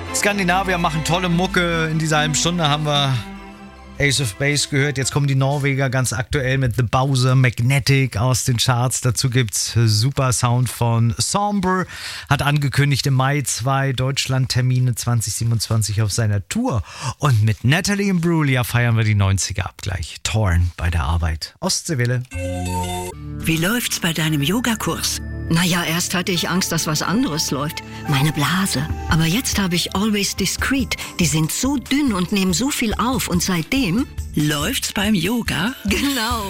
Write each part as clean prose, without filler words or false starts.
Skandinavier machen tolle Mucke. In dieser halben Stunde haben wir Ace of Base gehört. Jetzt kommen die Norweger ganz aktuell mit The Bowser Magnetic aus den Charts. Dazu gibt's super Sound von Sombre. Hat angekündigt im Mai 2 Deutschland-Termine 2027 auf seiner Tour. Und mit Natalie Imbruglia feiern wir die 90er-Abgleich. Torn bei der Arbeit. Ostseewelle. Wie läuft's bei deinem Yogakurs? Naja, erst hatte ich Angst, dass was anderes läuft. Meine Blase. Aber jetzt habe ich Always Discreet. Die sind so dünn und nehmen so viel auf. Und seitdem läuft's beim Yoga. Genau.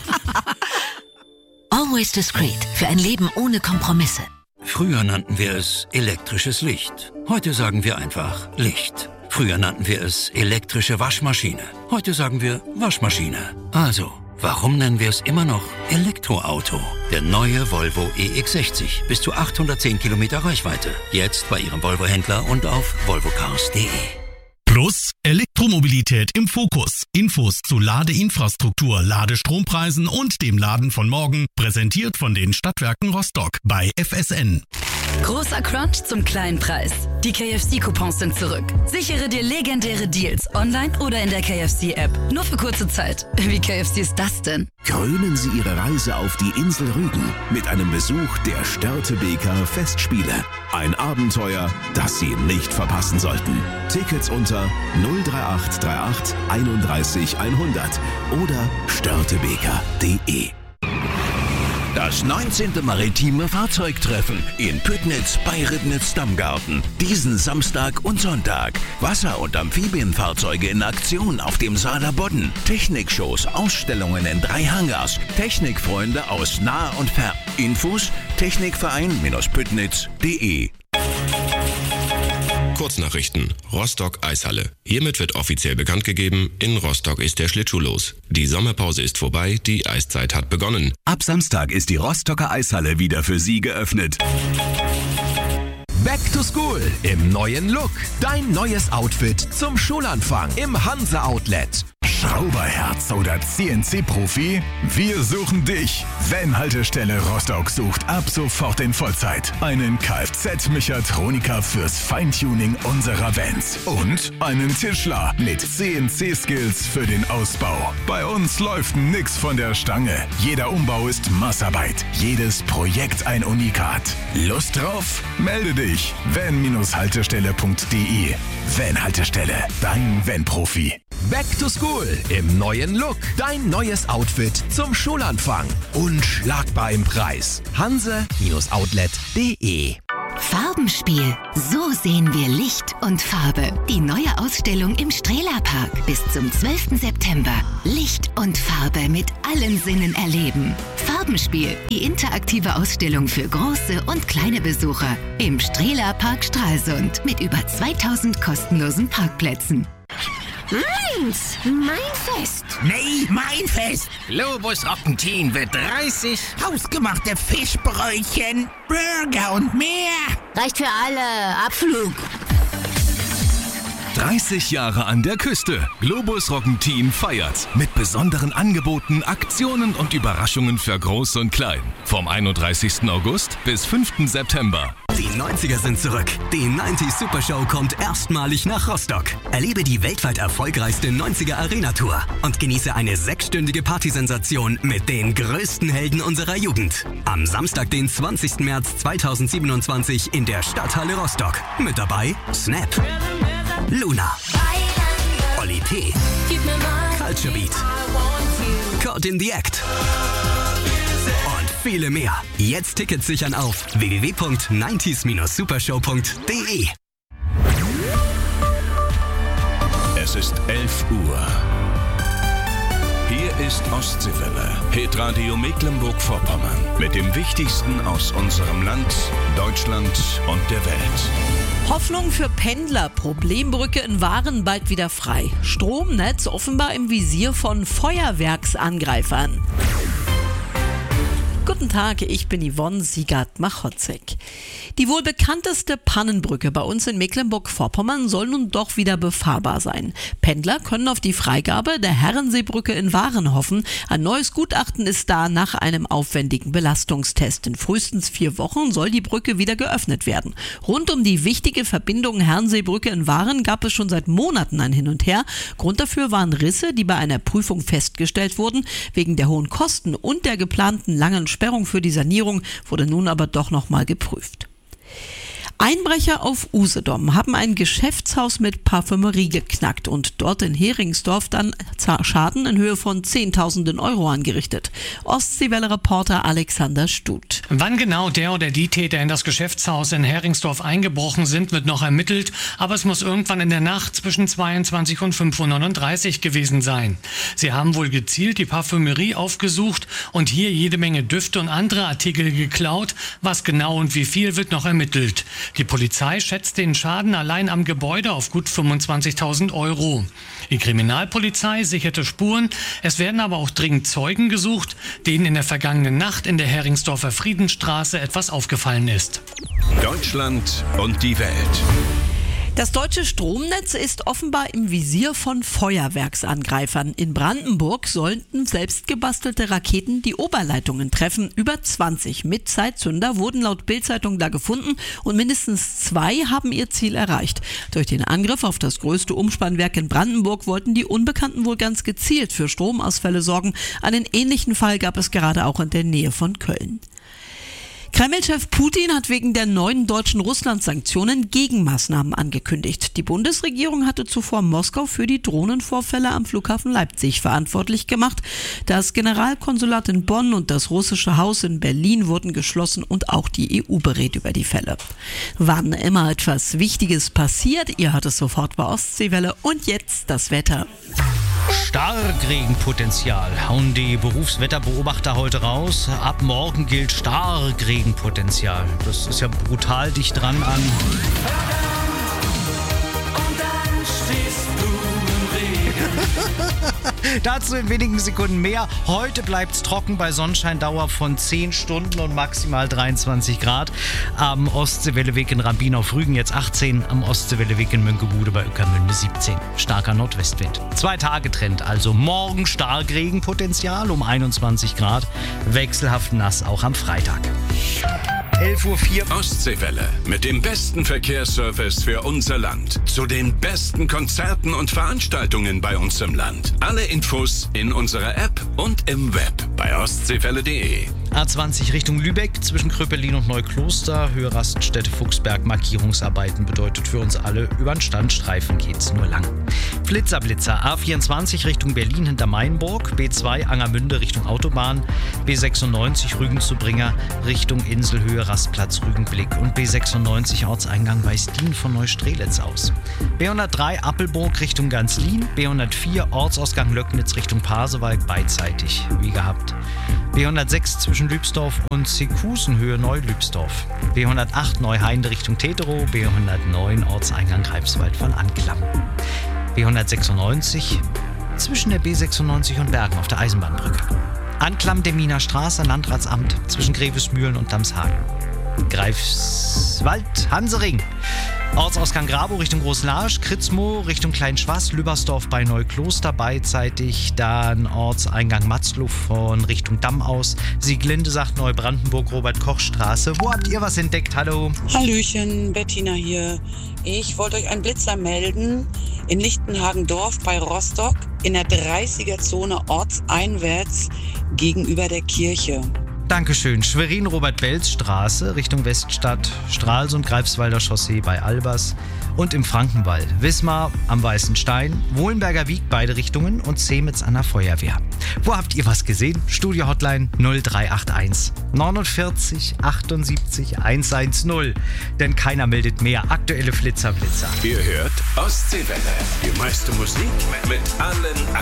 Always Discreet. Für ein Leben ohne Kompromisse. Früher nannten wir es elektrisches Licht. Heute sagen wir einfach Licht. Früher nannten wir es elektrische Waschmaschine. Heute sagen wir Waschmaschine. Also, warum nennen wir es immer noch Elektroauto? Der neue Volvo EX60. Bis zu 810 Kilometer Reichweite. Jetzt bei Ihrem Volvo-Händler und auf volvocars.de. Plus Elektromobilität im Fokus. Infos zu Ladeinfrastruktur, Ladestrompreisen und dem Laden von morgen. Präsentiert von den Stadtwerken Rostock bei FSN. Großer Crunch zum kleinen Preis. Die KFC-Coupons sind zurück. Sichere dir legendäre Deals online oder in der KFC-App. Nur für kurze Zeit. Wie KFC ist das denn? Krönen Sie Ihre Reise auf die Insel Rügen mit einem Besuch der Störtebeker Festspiele. Ein Abenteuer, das Sie nicht verpassen sollten. Tickets unter 03838 31 100 oder störtebeker.de. Das 19. Maritime Fahrzeugtreffen in Püttnitz bei Ribnitz-Dammgarten. Diesen Samstag und Sonntag. Wasser- und Amphibienfahrzeuge in Aktion auf dem Saaler Bodden. Technikshows, Ausstellungen in 3 Hangars. Technikfreunde aus nah und fern. Infos technikverein-püttnitz.de. Kurznachrichten. Rostock Eishalle. Hiermit wird offiziell bekannt gegeben, in Rostock ist der Schlittschuh los. Die Sommerpause ist vorbei, die Eiszeit hat begonnen. Ab Samstag ist die Rostocker Eishalle wieder für Sie geöffnet. Back to School im neuen Look. Dein neues Outfit zum Schulanfang im Hansa Outlet. Schrauberherz oder CNC-Profi? Wir suchen dich. Van-Haltestelle Rostock sucht ab sofort in Vollzeit einen Kfz-Mechatroniker fürs Feintuning unserer Vans und einen Tischler mit CNC-Skills für den Ausbau. Bei uns läuft nix von der Stange. Jeder Umbau ist Maßarbeit. Jedes Projekt ein Unikat. Lust drauf? Melde dich. van-haltestelle.de. Van-Haltestelle, dein Van-Profi. Back to School im neuen Look. Dein neues Outfit zum Schulanfang. Unschlagbar im Preis. hanse-outlet.de. Farbenspiel. So sehen wir Licht und Farbe. Die neue Ausstellung im Strehlerpark. Bis zum 12. September. Licht und Farbe mit allen Sinnen erleben. Farbenspiel. Die interaktive Ausstellung für große und kleine Besucher. Im Strehlerpark Stralsund. Mit über 2000 kostenlosen Parkplätzen. Meins! Mein Fest! Nee, mein Fest! Globus Rock'n'Teen wird 30 hausgemachte Fischbrötchen, Burger und mehr! Reicht für alle! Abflug! 30 Jahre an der Küste. Globus Rock'n'Teen feiert. Mit besonderen Angeboten, Aktionen und Überraschungen für Groß und Klein. Vom 31. August bis 5. September. Die 90er sind zurück. Die 90s Super Show kommt erstmalig nach Rostock. Erlebe die weltweit erfolgreichste 90er Arena Tour und genieße eine 6-stündige Partysensation mit den größten Helden unserer Jugend. Am Samstag, den 20. März 2027 in der Stadthalle Rostock. Mit dabei Snap, Luna, Oli P, Culture Beat, Caught in the Act und viele mehr. Jetzt Tickets sichern auf www.90s-supershow.de. Es ist 11 Uhr. Hier ist Ostseewelle, Hitradio Mecklenburg-Vorpommern. Mit dem Wichtigsten aus unserem Land, Deutschland und der Welt. Hoffnung für Pendler. Problembrücke in Waren bald wieder frei. Stromnetz offenbar im Visier von Feuerwerksangreifern. Guten Tag, ich bin Yvonne Siegert-Machotzek. Die wohl bekannteste Pannenbrücke bei uns in Mecklenburg-Vorpommern soll nun doch wieder befahrbar sein. Pendler können auf die Freigabe der Herrenseebrücke in Waren hoffen. Ein neues Gutachten ist da nach einem aufwendigen Belastungstest. In frühestens 4 Wochen soll die Brücke wieder geöffnet werden. Rund um die wichtige Verbindung Herrenseebrücke in Waren gab es schon seit Monaten ein Hin und Her. Grund dafür waren Risse, die bei einer Prüfung festgestellt wurden. Wegen der hohen Kosten und der geplanten langen Sperrung für die Sanierung wurde nun aber doch nochmal geprüft. Einbrecher auf Usedom haben ein Geschäftshaus mit Parfümerie geknackt und dort in Heringsdorf dann Schaden in Höhe von Zehntausenden Euro angerichtet. Ostseewelle-Reporter Alexander Stut. Wann genau der oder die Täter in das Geschäftshaus in Heringsdorf eingebrochen sind, wird noch ermittelt, aber es muss irgendwann in der Nacht zwischen 22 und 5:39 Uhr gewesen sein. Sie haben wohl gezielt die Parfümerie aufgesucht und hier jede Menge Düfte und andere Artikel geklaut. Was genau und wie viel wird noch ermittelt. Die Polizei schätzt den Schaden allein am Gebäude auf gut 25.000 Euro. Die Kriminalpolizei sicherte Spuren. Es werden aber auch dringend Zeugen gesucht, denen in der vergangenen Nacht in der Heringsdorfer Friedensstraße etwas aufgefallen ist. Deutschland und die Welt. Das deutsche Stromnetz ist offenbar im Visier von Feuerwerksangreifern. In Brandenburg sollten selbstgebastelte Raketen die Oberleitungen treffen. Über 20 mit Zeitzünder wurden laut Bild-Zeitung da gefunden und mindestens 2 haben ihr Ziel erreicht. Durch den Angriff auf das größte Umspannwerk in Brandenburg wollten die Unbekannten wohl ganz gezielt für Stromausfälle sorgen. Einen ähnlichen Fall gab es gerade auch in der Nähe von Köln. Kreml-Chef Putin hat wegen der neuen deutschen Russland-Sanktionen Gegenmaßnahmen angekündigt. Die Bundesregierung hatte zuvor Moskau für die Drohnenvorfälle am Flughafen Leipzig verantwortlich gemacht. Das Generalkonsulat in Bonn und das russische Haus in Berlin wurden geschlossen und auch die EU berät über die Fälle. Wann immer etwas Wichtiges passiert, ihr hört es sofort bei Ostseewelle. Und jetzt das Wetter. Starkregenpotenzial hauen die Berufswetterbeobachter heute raus. Ab morgen gilt Starkregenpotenzial. Das ist ja brutal dicht dran an. Dazu in wenigen Sekunden mehr. Heute bleibt es trocken bei Sonnenscheindauer von 10 Stunden und maximal 23 Grad. Am Ostseewelleweg in Rambin auf Rügen jetzt 18, am Ostseewelleweg in Münkebude bei Ueckermünde 17. Starker Nordwestwind. 2-Tage-Trend, also morgen Starkregenpotenzial um 21 Grad. Wechselhaft nass auch am Freitag. 11:04 Uhr. Ostseewelle mit dem besten Verkehrsservice für unser Land. Zu den besten Konzerten und Veranstaltungen bei uns im Land. Alle Infos in unserer App und im Web bei ostseewelle.de. A20 Richtung Lübeck zwischen Kröpelin und Neukloster. Höhe Raststätte Fuchsberg. Markierungsarbeiten bedeutet für uns alle, über den Standstreifen geht's nur lang. Blitzer. A24 Richtung Berlin hinter Mainburg. B2 Angermünde Richtung Autobahn. B96 Rügen zu Bringer Richtung Inselhöhe Rastplatz Rügenblick. Und B96 Ortseingang Weißdien von Neustrelitz aus. B103 Appelburg Richtung Ganzlin. B104 Ortsausgang Löcknitz Richtung Pasewalk beidseitig, wie gehabt. B106 zwischen Lübsdorf und Seekusenhöhe Neulübsdorf. B108 Neuheinde Richtung Teterow. B109 Ortseingang Greifswald von Anklam. B196 zwischen der B96 und Bergen auf der Eisenbahnbrücke. Anklam der Miner Straße, Landratsamt zwischen Grevesmühlen und Damshagen. Greifswald, Hansering. Ortsausgang Grabow Richtung Großlarsch, Kritzmoor Richtung Kleinschwaß, Lübersdorf bei Neukloster beidseitig, dann Ortseingang Matzlow von Richtung Damm aus, Sieglinde sagt Neubrandenburg, Robert-Koch-Straße. Wo habt ihr was entdeckt? Hallo? Hallöchen, Bettina hier. Ich wollte euch einen Blitzer melden in Lichtenhagen-Dorf bei Rostock in der 30er-Zone ortseinwärts gegenüber der Kirche. Dankeschön. Schwerin-Robert-Belz-Straße Richtung Weststadt, Stralsund, Greifswalder Chaussee bei Albers und im Frankenwald. Wismar am Weißen Stein, Wohlenberger Wieg beide Richtungen und Semitz an der Feuerwehr. Wo habt ihr was gesehen? Studio-Hotline 0381 49 78 110. Denn keiner meldet mehr. Aktuelle Flitzer. Ihr hört Ostseewelle. Die meiste Musik mit allen